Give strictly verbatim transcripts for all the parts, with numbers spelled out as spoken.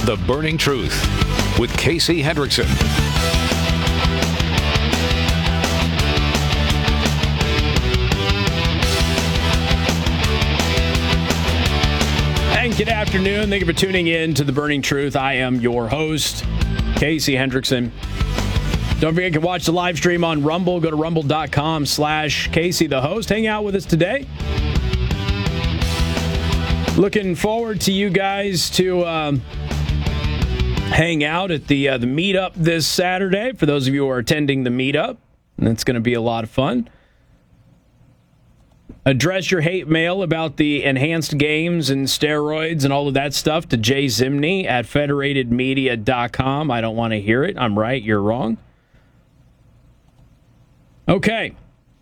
The Burning Truth with Casey Hendrickson. And good afternoon. Thank you for tuning in to The Burning Truth. I am your host, Casey Hendrickson. Don't forget, you can watch the live stream on Rumble. Go to rumble.com slash Casey the host. Hang out with us today. Looking forward to you guys to um, hang out at the uh, the meetup this Saturday. For those of you who are attending the meetup, and it's going to be a lot of fun. Address your hate mail about the enhanced games and steroids and all of that stuff to Jay Zimney at federated media dot com. I don't want to hear it. I'm right. You're wrong. Okay.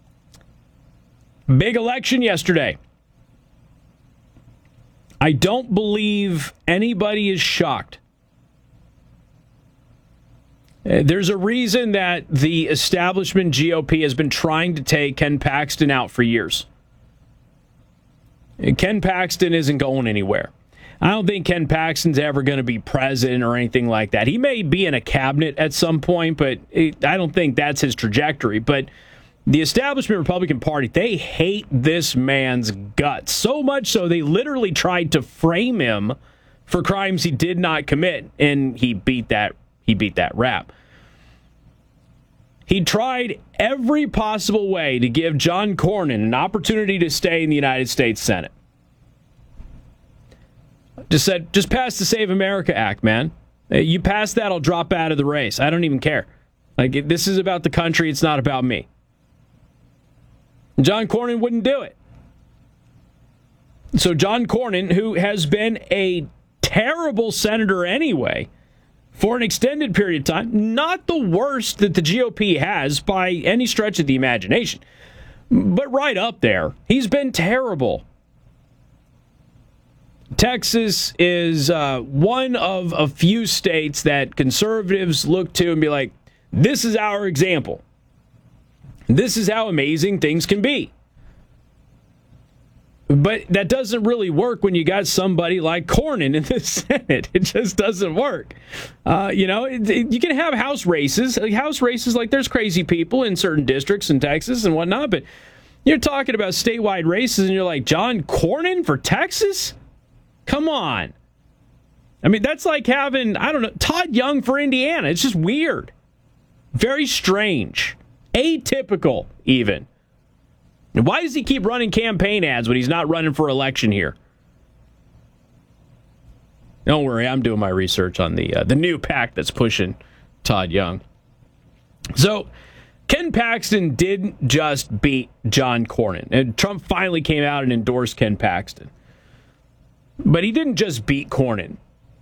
Big election yesterday. I don't believe anybody is shocked. There's a reason that the establishment G O P has been trying to take Ken Paxton out for years. Ken Paxton isn't going anywhere. I don't think Ken Paxton's ever going to be president or anything like that. He may be in a cabinet at some point, but it, I don't think that's his trajectory. But the establishment Republican Party, they hate this man's guts. So much so they literally tried to frame him for crimes he did not commit, and he beat that he beat that rap. He tried every possible way to give John Cornyn an opportunity to stay in the United States Senate. Just said, just pass the Save America Act, man. You pass that, I'll drop out of the race. I don't even care. Like, this is about the country, it's not about me. John Cornyn wouldn't do it. So John Cornyn, who has been a terrible senator anyway, for an extended period of time, not the worst that the G O P has by any stretch of the imagination, but right up there. He's been terrible. Texas is uh, one of a few states that conservatives look to and be like, this is our example. This is how amazing things can be. But that doesn't really work when you got somebody like Cornyn in the Senate. It just doesn't work. Uh, you know, it, it, you can have house races. Like house races, like there's crazy people in certain districts in Texas and whatnot, but you're talking about statewide races and you're like, John Cornyn for Texas? Come on. I mean, that's like having, I don't know, Todd Young for Indiana. It's just weird. Very strange. Atypical, even. And why does he keep running campaign ads when he's not running for election here? Don't worry, I'm doing my research on the uh, the new PAC that's pushing Todd Young. So, Ken Paxton didn't just beat John Cornyn. And Trump finally came out and endorsed Ken Paxton. But he didn't just beat Cornyn.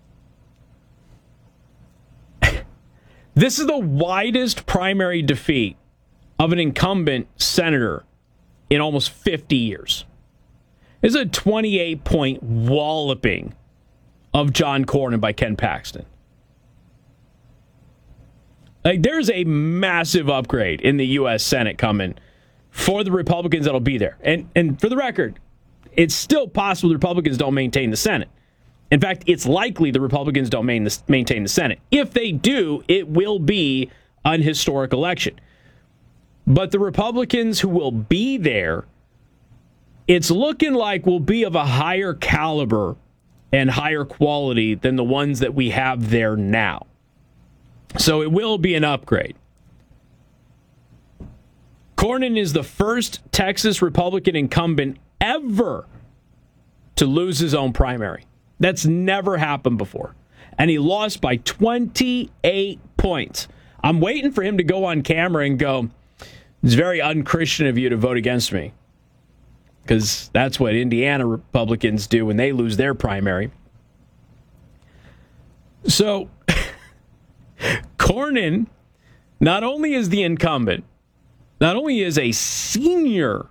This is the widest primary defeat of an incumbent senator in almost fifty years. This is a twenty-eight point walloping of John Cornyn by Ken Paxton. Like, there's a massive upgrade in the U S Senate coming for the Republicans that'll be there. And and for the record, it's still possible the Republicans don't maintain the Senate. In fact, it's likely the Republicans don't maintain the Senate. If they do, it will be an historic election. But the Republicans who will be there, it's looking like will be of a higher caliber and higher quality than the ones that we have there now. So it will be an upgrade. Cornyn is the first Texas Republican incumbent ever to lose his own primary. That's never happened before. And he lost by twenty-eight points. I'm waiting for him to go on camera and go, it's very unchristian of you to vote against me. Because that's what Indiana Republicans do when they lose their primary. So, Cornyn not only is the incumbent, not only is a senior